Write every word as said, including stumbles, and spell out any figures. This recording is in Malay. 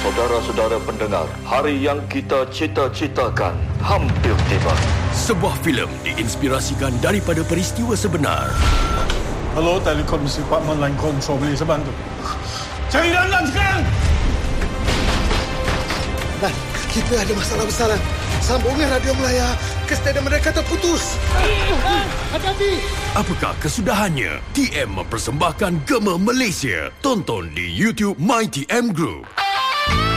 Saudara-saudara pendengar, hari yang kita cita-citakan hampir tiba. Sebuah filem diinspirasikan daripada peristiwa sebenar. Hello, Telekom Department Line Control, boleh saya bantu? Cari Lanlan sekarang! Dan kita ada masalah besar, Dan. Sambungan radio Melaya ke stadium mereka terputus. Hati-hati! Apakah kesudahannya? T M mempersembahkan Gema Malaysia. Tonton di YouTube My T M Group.